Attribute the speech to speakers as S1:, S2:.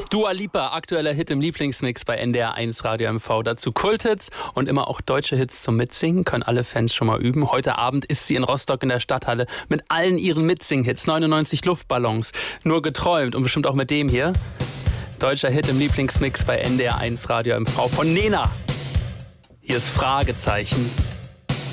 S1: Dua Lipa, aktueller Hit im Lieblingsmix bei NDR1 Radio MV. Dazu Kulthits und immer auch deutsche Hits zum Mitsingen. Können alle Fans schon mal üben. Heute Abend ist sie in Rostock in der Stadthalle mit allen ihren Mitsing-Hits. 99 Luftballons, nur geträumt und bestimmt auch mit dem hier. Deutscher Hit im Lieblingsmix bei NDR1 Radio MV von Nena. Hier ist Fragezeichen.